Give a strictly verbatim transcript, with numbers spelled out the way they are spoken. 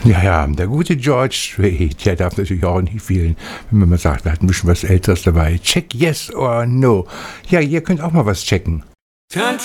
Ja, ja, der gute George Strait, der darf natürlich auch nicht fehlen, wenn man mal sagt, er hat ein bisschen was Älteres dabei. Check yes or no. Ja, ihr könnt auch mal was checken. Country